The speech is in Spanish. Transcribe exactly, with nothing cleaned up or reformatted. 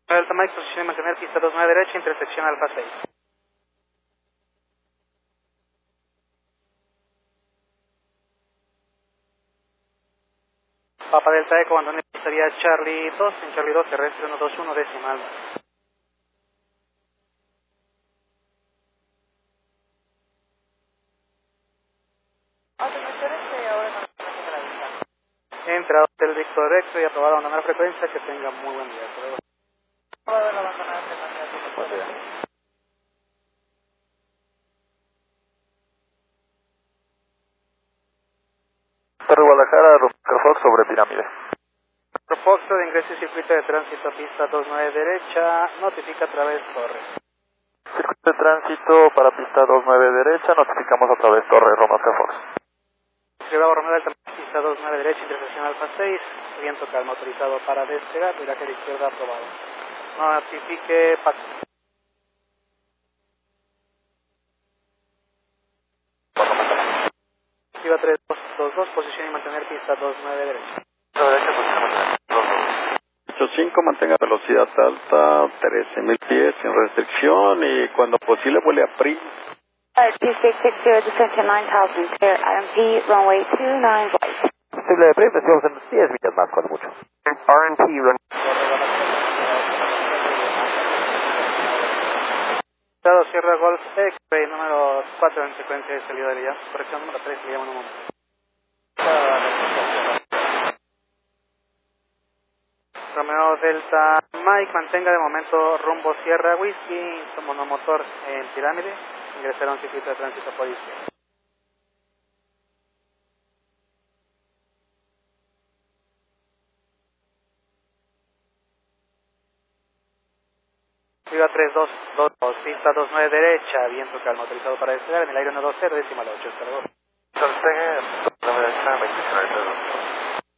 Delta Mike, posición y mantener pista dos nueve derecha, intersección Alfa seis. Papa Delta Eco, abandoné sería Charlie dos, en Charlie dos, terrestre uno dos uno, decimal. Entrado del Víctor Exo y aprobado a una frecuencia, que tenga muy buen día. Torre Guadalajara, Romero Fox sobre Pirámide. Fox de ingreso y circuito de tránsito a pista dos nueve derecha, notifica a través torre. Circuito de tránsito para pista dos nueve derecha, notificamos a través Torre Romero Fox. Bravo Romeo Delta, pista dos nueve derecha, intersección Alfa seis, viento calma autorizado para despegar, viraje de izquierda aprobado. Notifique paso. Activa tres dos dos dos, posición y mantener pista dos nueve derecha. ocho cinco, mantenga velocidad alta, trece mil pies sin restricción y cuando posible vuele a P R I. two six six zero, descent to nine thousand, clear R M P, runway two nine right. Posible de P R I, decimos en diez millas más cuando mucho. R M P, run. Estado Sierra Golf X-Ray número cuatro en secuencia de salida de ya. Corrección número tres, le llaman un momento. Romeo Delta Mike, mantenga de momento rumbo Sierra Whisky, monomotor en Pirámide, ingresar a un circuito de tránsito por izquierda. Viva tres dos dos dos, pista dos nueve derecha, viento calma autorizado para despegar en el aire uno dos cero, decimal ocho, hasta luego. Entonces, no me deja veintinueve.